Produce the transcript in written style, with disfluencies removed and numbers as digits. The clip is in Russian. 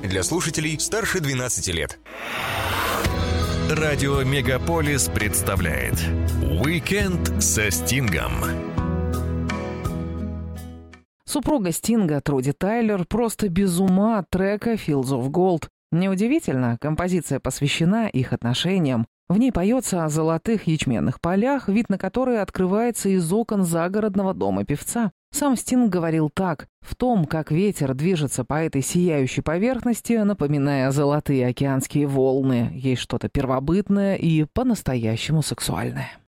Для слушателей старше 12 лет. Радио Мегаполис представляет «Уикенд со Стингом». Супруга Стинга, Труди Тайлер, просто без ума от трека «Fields of Gold». Неудивительно, композиция посвящена их отношениям. В ней поется о золотых ячменных полях, вид на которые открывается из окон загородного дома певца. Сам Стинг говорил так: «В том, как ветер движется по этой сияющей поверхности, напоминая золотые океанские волны, есть что-то первобытное и по-настоящему сексуальное».